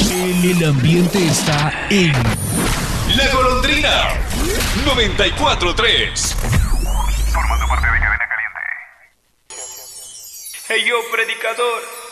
El ambiente está en La Golondrina 94.3. Formando parte de Cadena Caliente. Hey yo, predicador.